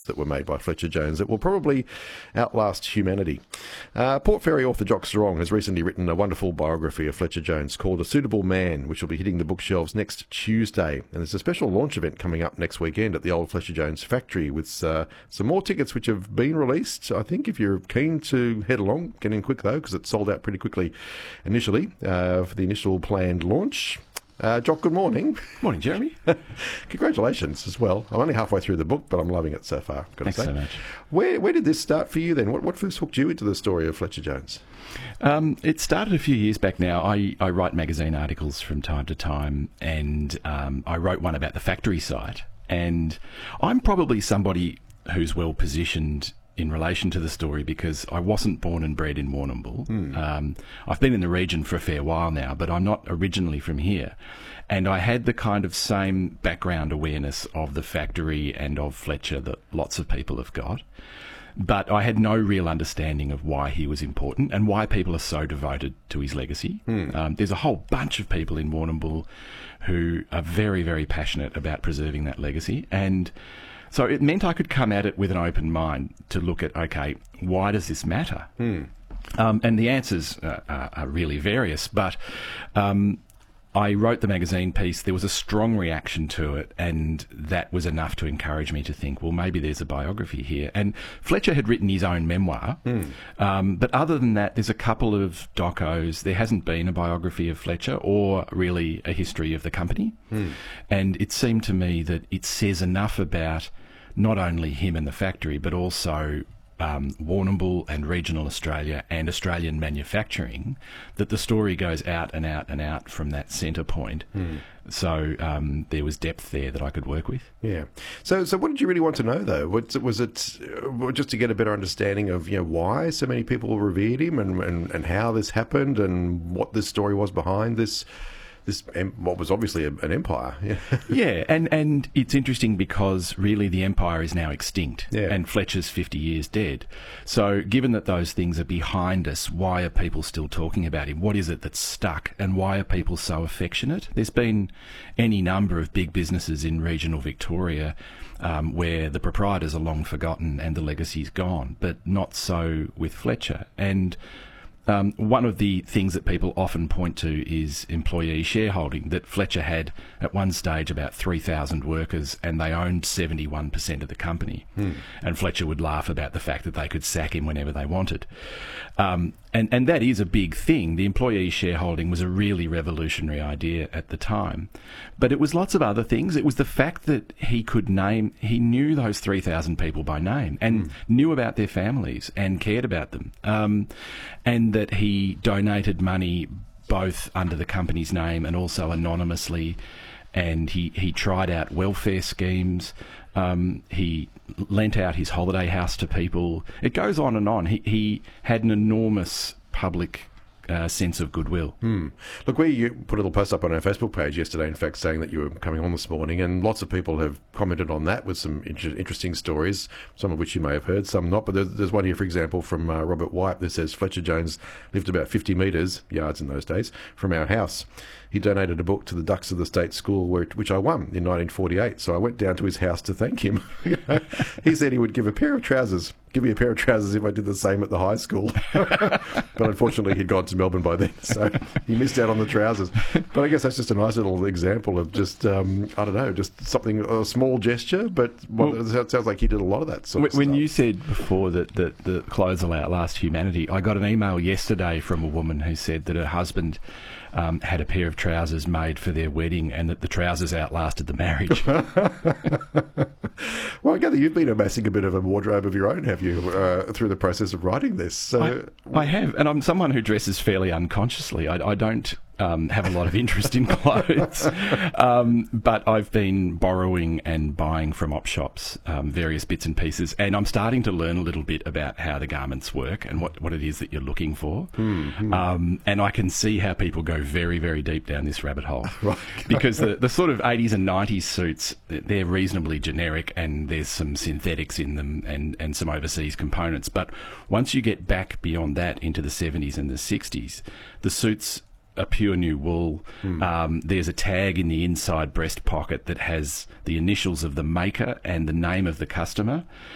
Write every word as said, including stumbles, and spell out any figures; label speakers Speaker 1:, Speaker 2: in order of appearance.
Speaker 1: that were made by Fletcher Jones that will probably outlast humanity. Uh, Port Fairy author Jock Strong has recently written a wonderful biography of Fletcher Jones called A Suitable Man, which will be hitting the bookshelves next Tuesday. And there's a special launch event coming up next weekend at the old Fletcher Jones factory with uh, some more tickets which have been released. I think if you're keen to head along, get in quick though, because it sold out pretty quickly initially uh, for the initial planned launch. Uh, Jock, good morning.
Speaker 2: Morning, Jeremy.
Speaker 1: Congratulations as well. I'm only halfway through the book, but I'm loving it so far.
Speaker 2: Thanks
Speaker 1: say.
Speaker 2: so much.
Speaker 1: Where where did this start for you then? What what first hooked you into the story of Fletcher Jones?
Speaker 2: Um, it started a few years back now. I, I write magazine articles from time to time, and um, I wrote one about the factory site. And I'm probably somebody who's well positioned in relation to the story because I wasn't born and bred in Warrnambool. Mm. Um, I've been in the region for a fair while now, but I'm not originally from here. And I had the kind of same background awareness of the factory and of Fletcher that lots of people have got. But I had no real understanding of why he was important and why people are so devoted to his legacy. Mm. Um, there's a whole bunch of people in Warrnambool who are very, very passionate about preserving that legacy. And so it meant I could come at it with an open mind to look at, okay, why does this matter? Mm. Um, and the answers uh, are, are really various, but um, I wrote the magazine piece. There was a strong reaction to it, and that was enough to encourage me to think, well, maybe there's a biography here. And Fletcher had written his own memoir, mm. um, but other than that, there's a couple of docos. There hasn't been a biography of Fletcher or really a history of the company. Mm. And it seemed to me that it says enough about not only him and the factory, but also Um, Warrnambool and regional Australia and Australian manufacturing, that the story goes out and out and out from that centre point. Mm. So um, there was depth there that I could work with.
Speaker 1: Yeah. So, so what did you really want to know, though? Was it, was it uh, just to get a better understanding of, you know, why so many people revered him and, and, and how this happened and what this story was behind this? This, what was obviously a, an empire. Yeah,
Speaker 2: yeah, and, and it's interesting because really the empire is now extinct,
Speaker 1: yeah.
Speaker 2: and Fletcher's fifty years dead. So given that those things are behind us, why are people still talking about him? What is it that's stuck, and why are people so affectionate? There's been any number of big businesses in regional Victoria um, where the proprietors are long forgotten and the legacy's gone, but not so with Fletcher. And Um, one of the things that people often point to is employee shareholding, that Fletcher had at one stage about three thousand workers and they owned seventy-one percent of the company. Hmm. And Fletcher would laugh about the fact that they could sack him whenever they wanted. Um, and, and that is a big thing. The employee shareholding was a really revolutionary idea at the time. But it was lots of other things. It was the fact that he could name, he knew those three thousand people by name and hmm. knew about their families and cared about them. Um, and that he donated money both under the company's name and also anonymously, and he, he tried out welfare schemes. Um, he lent out his holiday house to people. It goes on and on. He, he had an enormous public Uh, sense of goodwill.
Speaker 1: Hmm. Look, we you put a little post up on our Facebook page yesterday, in fact, saying that you were coming on this morning, and lots of people have commented on that with some inter- interesting stories, some of which you may have heard, some not. But there's, there's one here, for example, from uh, Robert White that says Fletcher Jones lived about fifty metres, yards in those days, from our house. He donated a book to the Ducks of the State School, where, which I won in nineteen forty-eight. So I went down to his house to thank him. You know, he said he would give a pair of trousers, give me a pair of trousers if I did the same at the high school. But unfortunately, he'd gone to Melbourne by then, so he missed out on the trousers. But I guess that's just a nice little example of just, um, I don't know, just something, a small gesture, but well, it sounds like he did a lot of that sort of
Speaker 2: when
Speaker 1: stuff.
Speaker 2: You said before that, that the clothes will outlast humanity, I got an email yesterday from a woman who said that her husband Um, had a pair of trousers made for their wedding and that the trousers outlasted the marriage.
Speaker 1: Well, I gather you've been amassing a bit of a wardrobe of your own, have you, uh, through the process of writing this? So,
Speaker 2: I, I have, and I'm someone who dresses fairly unconsciously. I, I don't um, have a lot of interest in clothes, um, but I've been borrowing and buying from op shops um, various bits and pieces, and I'm starting to learn a little bit about how the garments work and what, what it is that you're looking for. Mm-hmm. Um, and I can see how people go very, very deep down this rabbit hole.
Speaker 1: Right.
Speaker 2: Because the, the sort of eighties and nineties suits, they're reasonably generic and there's some synthetics in them and, and some overseas components. But once you get back beyond that into the seventies and the sixties, the suits are pure new wool. Mm. Um, there's a tag in the inside breast pocket that has the initials of the maker and the name of the customer.